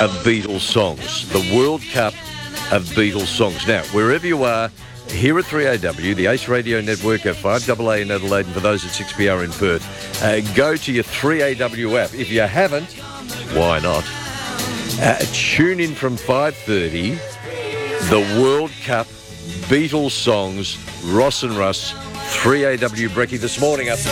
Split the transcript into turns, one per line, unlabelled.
of Beatles songs. The World Cup of Beatles songs. Now, wherever you are, here at 3AW, the Ace Radio Network at 5AA in Adelaide, and for those at 6PR in Perth, go to your 3AW app. If you haven't, why not? Tune in from 5:30, the World Cup Beatles songs, Ross and Russ, 3AW Brekkie this morning up